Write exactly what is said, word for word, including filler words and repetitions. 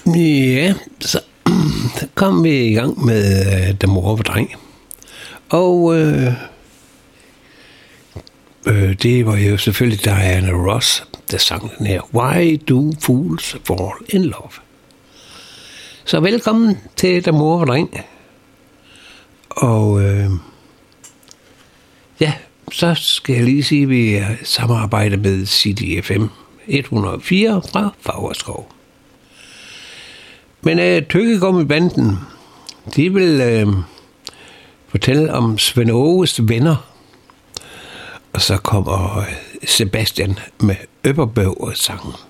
Ja, så kom vi i gang med uh, Da mor var dreng. Og uh, uh, det var jo selvfølgelig Diana Ross, der sang den her Why Do Fools Fall in Love. Så velkommen til Da mor var dreng. Og uh, ja, så skal jeg lige sige, at vi samarbejder med C D F M et hundrede og fire fra Favreskov. Men uh, Tykkegummibanden, de vil uh, fortælle om Svend Åges venner. Og så kommer Sebastian med Øpperbøv-sangen.